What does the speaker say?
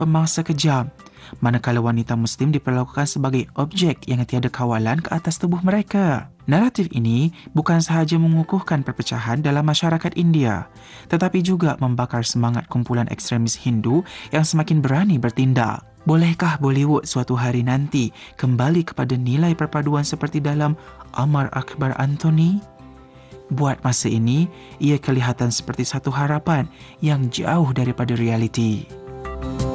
pemangsa kejam, manakala wanita Muslim diperlakukan sebagai objek yang tiada kawalan ke atas tubuh mereka. Naratif ini bukan sahaja mengukuhkan perpecahan dalam masyarakat India, tetapi juga membakar semangat kumpulan ekstremis Hindu yang semakin berani bertindak. Bolehkah Bollywood suatu hari nanti kembali kepada nilai perpaduan seperti dalam Amar Akbar Anthony? Buat masa ini, ia kelihatan seperti satu harapan yang jauh daripada realiti.